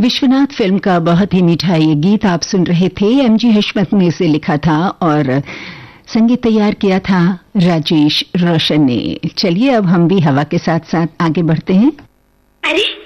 Vishwanath film का बहुत ही मीठा ये गीत आप सुन रहे थे। एमजी हशमत ने इसे लिखा था और संगीत तैयार किया था राजेश रोशन ने। चलिए अब हम भी हवा के साथ साथ आगे बढ़ते हैं। अरे